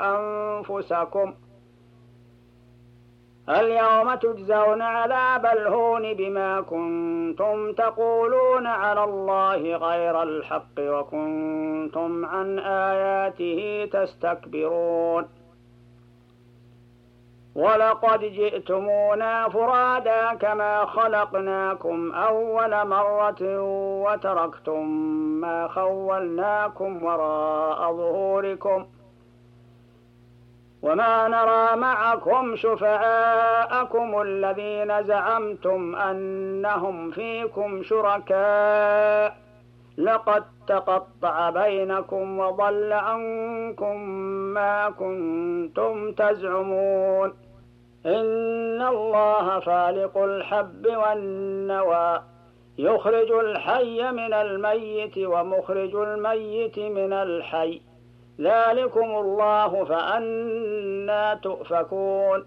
أنفسكم اليوم تجزون عذاب الهون بما كنتم تقولون على الله غير الحق وكنتم عن آياته تستكبرون ولقد جئتمونا فرادا كما خلقناكم أول مرة وتركتم ما خولناكم وراء ظهوركم وما نرى معكم شفعاءكم الذين زعمتم أنهم فيكم شركاء لقد تقطع بينكم وضل عنكم ما كنتم تزعمون إن الله فالق الحب والنوى يخرج الحي من الميت ومخرج الميت من الحي ذلكم الله فأنى تؤفكون